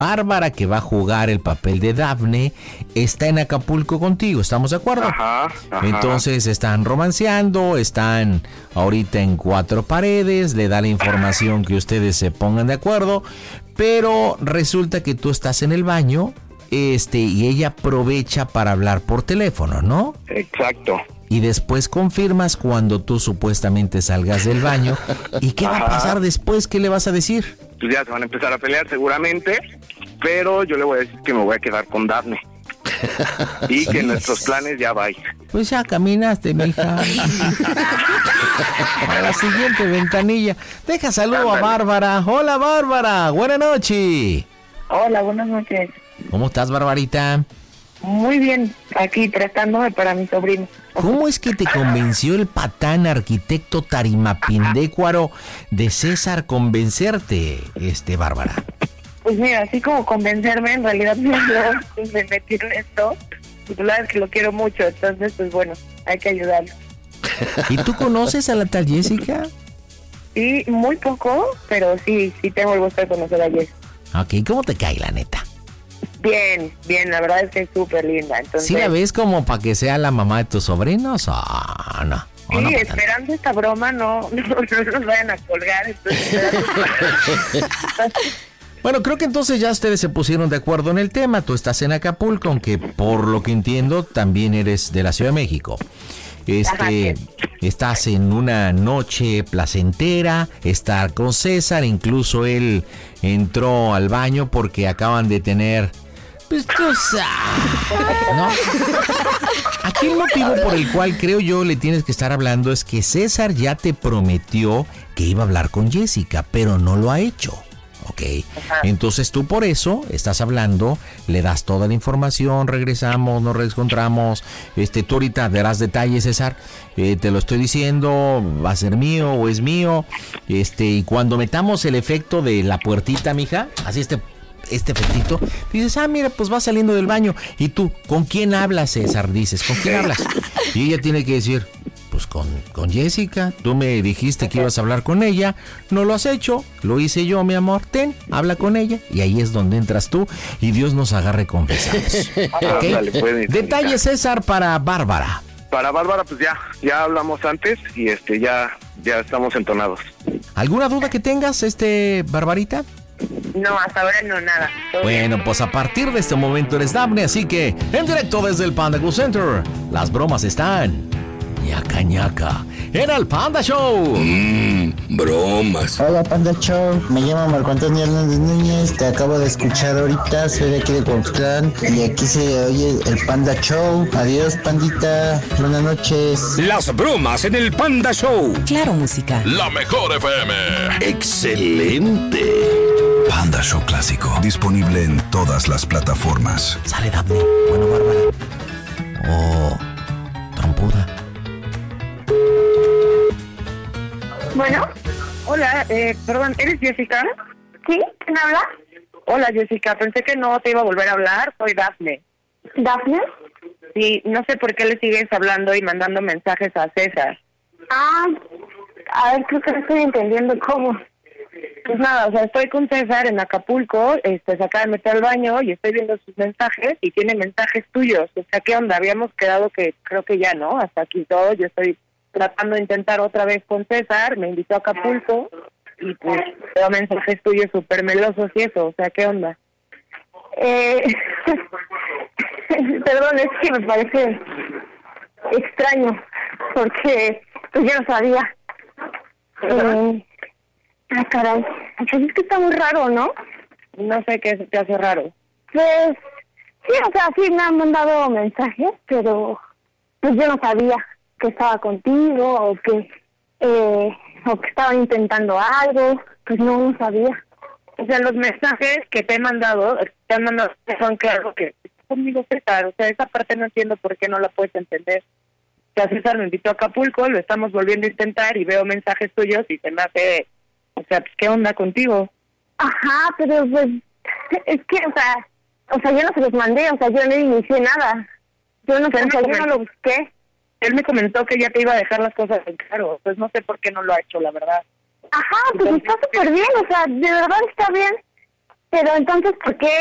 Bárbara, que va a jugar el papel de Dafne, está en Acapulco contigo, ¿estamos de acuerdo? Ajá. Entonces están romanceando, están ahorita en cuatro paredes, le da la información que ustedes se pongan de acuerdo, pero resulta que tú estás en el baño, y ella aprovecha para hablar por teléfono, ¿no? Exacto. Y después confirmas cuando tú supuestamente salgas del baño. ¿Y qué va a pasar después? ¿Qué le vas a decir? Pues ya se van a empezar a pelear seguramente, pero yo le voy a decir que me voy a quedar con Dafne. Y que nuestros planes ya vayan. Pues ya caminaste, mija. A la siguiente ventanilla. Deja saludo a Bárbara. Hola, Bárbara. Buenas noches. Hola, buenas noches. ¿Cómo estás, Barbarita? Muy bien, aquí prestándome para mi sobrino. ¿Cómo es que te convenció el patán arquitecto tarimapindécuaro de César convencerte, Bárbara? Pues mira, así como convencerme, en realidad me metí en esto. Y tú sabes que lo quiero mucho, entonces pues bueno, hay que ayudarlo. ¿Y tú conoces a la tal Jessica? Sí, muy poco, pero sí tengo el gusto de conocer a Jess. Ok, ¿cómo te cae, la neta? Bien, la verdad es que es súper linda. Entonces, ¿sí la ves como para que sea la mamá de tus sobrinos o no? Sí, no, esperando esta broma, no nos vayan a colgar. Entonces, bueno, creo que entonces ya ustedes se pusieron de acuerdo en el tema. Tú estás en Acapulco, aunque por lo que entiendo también eres de la Ciudad de México. Estás en una noche placentera, estar con César, incluso él entró al baño porque acaban de tener... Pues tú sabes, ¿no? Aquí el motivo por el cual creo yo le tienes que estar hablando es que César ya te prometió que iba a hablar con Jessica, pero no lo ha hecho. Ok, entonces tú por eso estás hablando, le das toda la información, regresamos, nos reencontramos, tú ahorita darás detalles, César, te lo estoy diciendo, va a ser mío o es mío, y cuando metamos el efecto de la puertita, mija, así este efectito, dices, mira, pues va saliendo del baño, y tú, ¿con quién hablas, César? Dices, ¿con quién hablas? Y ella tiene que decir, pues con Jessica, tú me dijiste que ibas a hablar con ella, no lo has hecho, lo hice yo, mi amor, habla con ella, y ahí es donde entras tú, y Dios nos agarre confesados. ¿Okay? Detalles, César, para Bárbara. Para Bárbara, pues ya hablamos antes, y ya estamos entonados. ¿Alguna duda que tengas, Barbarita? No, hasta ahora no, nada. Bueno, pues a partir de este momento eres Dafne, así que en directo desde el Panda Cool Center, las bromas están... ñaca ñaca. Era el Panda Show. Bromas. Hola, Panda Show. Me llamo Marco Antonio Hernández Núñez. Te acabo de escuchar ahorita. Soy de aquí de Cuauhtlán. Y aquí se oye el Panda Show. Adiós, pandita. Buenas noches. Las bromas en el Panda Show. Claro, música. La mejor FM. Excelente. Panda Show clásico. Disponible en todas las plataformas. Sale Dafne. Bueno, Bárbara. Oh, trompuda. Bueno, hola, perdón, ¿eres Jessica? Sí, ¿quién habla? Hola, Jessica, pensé que no te iba a volver a hablar, soy Dafne. ¿Dafne? Sí, no sé por qué le sigues hablando y mandando mensajes a César. A ver, creo que no estoy entendiendo cómo. Pues nada, o sea, estoy con César en Acapulco, se acaba de meter al baño y estoy viendo sus mensajes y tiene mensajes tuyos. O sea, ¿qué onda? Habíamos quedado que creo que ya, ¿no? Hasta aquí todo, yo estoy tratando de intentar otra vez con César, me invitó a Acapulco y pues veo mensajes tuyos súper melosos y eso, o sea, ¿qué onda? Perdón, es que me parece extraño, porque pues yo no sabía. Caray, pues es que está muy raro, ¿no? No sé qué te hace raro. Pues, sí, o sea, sí me han mandado mensajes, pero pues yo no sabía que estaba contigo o que estaban intentando algo, pues no sabía. O sea, los mensajes que te han mandado son claro que conmigo César, o sea, esa parte no entiendo por qué no la puedes entender. O sea, César me invitó a Acapulco, lo estamos volviendo a intentar y veo mensajes tuyos y se me hace, o sea, pues, ¿qué onda contigo? Ajá, pero pues, es que, o sea, yo no se los mandé, o sea, yo no inicié nada. Yo no lo busqué. Él me comentó que ya te iba a dejar las cosas en claro, pues no sé por qué no lo ha hecho, la verdad. Ajá, pues está súper bien, o sea, de verdad está bien. Pero entonces, ¿por qué